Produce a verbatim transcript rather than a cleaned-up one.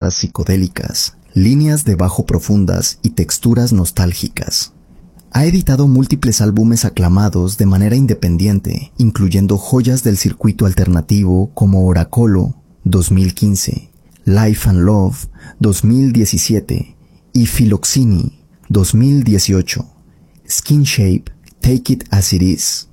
sonoras psicodélicas, líneas de bajo profundas y texturas nostálgicas. Ha editado múltiples álbumes aclamados de manera independiente, incluyendo joyas del circuito alternativo como Oracolo, dos mil quince, Life and Love, dos mil diecisiete, y Philoxeny, dos mil dieciocho. Skin Shape, Take It As It Is.